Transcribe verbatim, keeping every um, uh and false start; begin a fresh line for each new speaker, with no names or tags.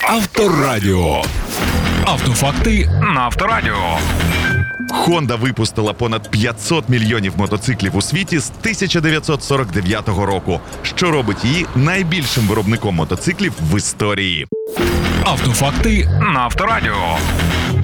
Авторадіо. Автофакти на Авторадіо.
Honda випустила понад п'ятсот мільйонів мотоциклів у світі з тисяча дев'ятсот сорок дев'ятого року, що робить її найбільшим виробником мотоциклів в історії.
Автофакти на Авторадіо.